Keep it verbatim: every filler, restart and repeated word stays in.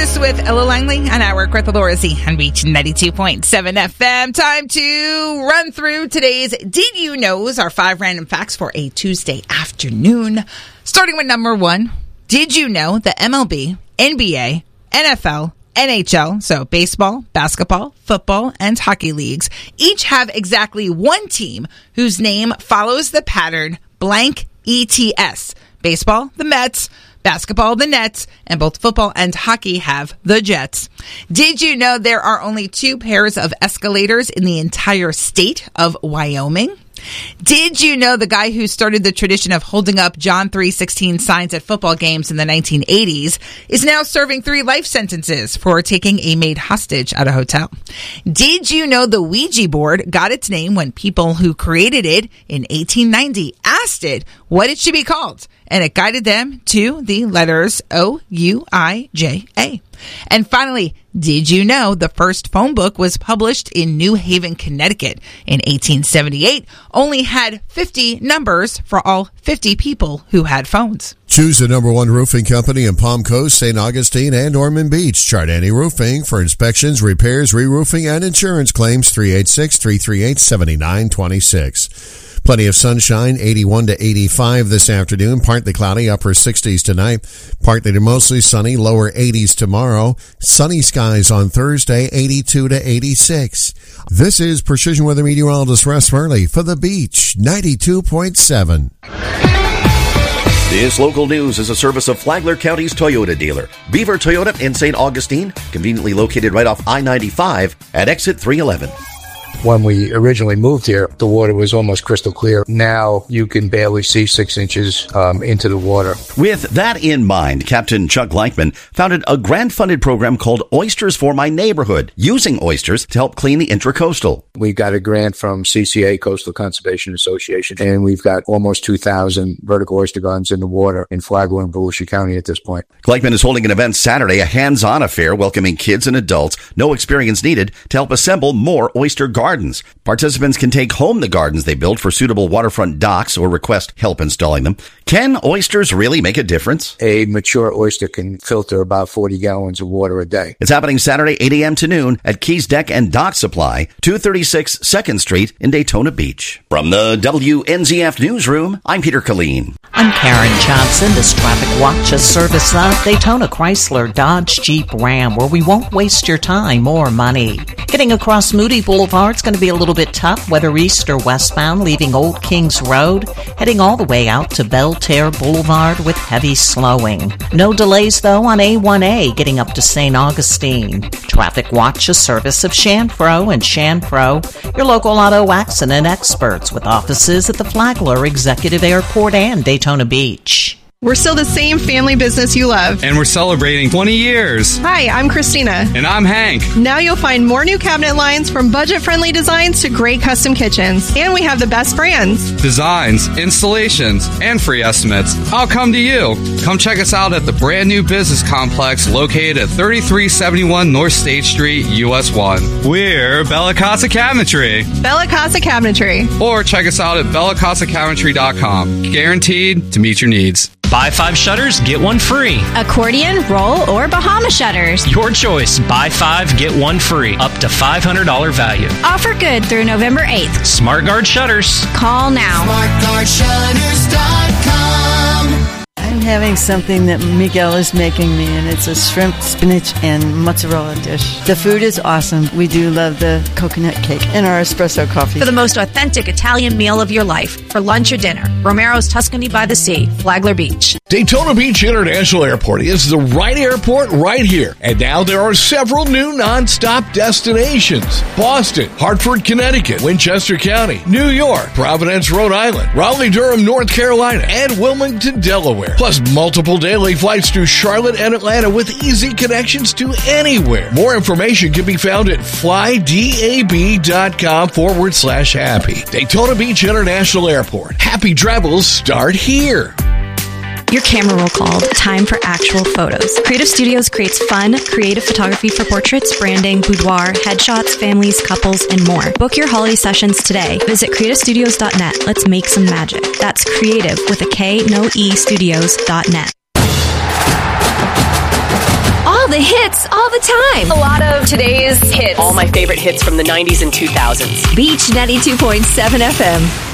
News with Ella Langley and I work with Laura Z on Beach ninety-two point seven F M. Time to run through today's Did You Knows, our five random facts for a Tuesday afternoon. Starting with number one, did you know the M L B, N B A, N F L, N H L, so baseball, basketball, football, and hockey leagues, each have exactly one team whose name follows the pattern blank E T S. Baseball, the Mets. Basketball, the Nets, and both football and hockey have the Jets. Did you know there are only two pairs of escalators in the entire state of Wyoming? Did you know the guy who started the tradition of holding up John three sixteen signs at football games in the nineteen eighties is now serving three life sentences for taking a maid hostage at a hotel? Did you know the Ouija board got its name when people who created it in eighteen ninety asked it what it should be called, and it guided them to the letters O U I J A? And finally, did you know the first phone book was published in New Haven, Connecticut in eighteen seventy-eight, only had fifty numbers for all fifty people who had phones? Choose the number one roofing company in Palm Coast, Saint Augustine, and Ormond Beach. Chardani Roofing for inspections, repairs, re-roofing, and insurance claims. three eight six, three three eight, seven nine two six. Plenty of sunshine, eighty-one to eighty-five this afternoon. Partly cloudy, upper sixties tonight. Partly to mostly sunny, lower eighties tomorrow. Sunny skies on Thursday, eighty-two to eighty-six. This is Precision Weather Meteorologist Russ Murley for the Beach, ninety-two point seven. This local news is a service of Flagler County's Toyota dealer, Beaver Toyota in Saint Augustine, conveniently located right off I ninety-five at exit three eleven. When we originally moved here, the water was almost crystal clear. Now you can barely see six inches um, into the water. With that in mind, Captain Chuck Gleichman founded a grant-funded program called Oysters for My Neighborhood, using oysters to help clean the intracoastal. We got a grant from C C A, Coastal Conservation Association, and we've got almost two thousand vertical oyster gardens in the water in Flagler and Volusia County at this point. Gleichman is holding an event Saturday, a hands-on affair welcoming kids and adults, no experience needed, to help assemble more oyster gardens. Participants can take home the gardens they built for suitable waterfront docks or request help installing them. Can oysters really make a difference? A mature oyster can filter about forty gallons of water a day. It's happening Saturday, eight a.m. to noon at Keys Deck and Dock Supply, two thirty-six second Street in Daytona Beach. From the W N Z F Newsroom, I'm Peter Killeen. I'm Karen Johnson. This traffic watch is service of Daytona Chrysler Dodge Jeep Ram, where we won't waste your time or money. Getting across Moody Boulevard is going to be a little bit tough, whether east or westbound, leaving Old Kings Road, heading all the way out to Belterre Boulevard with heavy slowing. No delays, though, on A one A, getting up to Saint Augustine. Traffic watch is service of Shanpro and Shanpro, your local auto accident experts, with offices at the Flagler Executive Airport and Daytona Beach. We're still the same family business you love. And we're celebrating twenty years. Hi, I'm Christina. And I'm Hank. Now you'll find more new cabinet lines, from budget-friendly designs to great custom kitchens. And we have the best brands. Designs, installations, and free estimates. I'll come to you. Come check us out at the brand new business complex located at thirty-three seventy-one North State Street, U S one. We're Bella Casa Cabinetry. Bella Casa Cabinetry. Or check us out at bella casa cabinetry dot com. Guaranteed to meet your needs. Buy five shutters, get one free. Accordion, roll, or Bahama shutters. Your choice. Buy five, get one free. Up to five hundred dollars value. Offer good through November eighth. SmartGuard Shutters. Call now. smart guard shutters dot com. I'm having something that Miguel is making me, and it's a shrimp, spinach, and mozzarella dish. The food is awesome. We do love the coconut cake and our espresso coffee. For the most authentic Italian meal of your life, for lunch or dinner, Romero's Tuscany by the Sea, Flagler Beach. Daytona Beach International Airport is the right airport right here. And now there are several new nonstop destinations. Boston, Hartford, Connecticut, Winchester County, New York, Providence, Rhode Island, Raleigh-Durham, North Carolina, and Wilmington, Delaware. Plus multiple daily flights to Charlotte and Atlanta with easy connections to anywhere. More information can be found at flydab.com forward slash happy. Daytona Beach International Airport. Happy travels start here. Your camera roll called. Time for actual photos. Creative Studios creates fun, creative photography for portraits, branding, boudoir, headshots, families, couples, and more. Book your holiday sessions today. Visit creative studios dot net. Let's make some magic. That's creative with a K, no E, studios dot net. All the hits all the time. A lot of today's hits. All my favorite hits from the nineties and two thousands. Beach ninety-two point seven F M.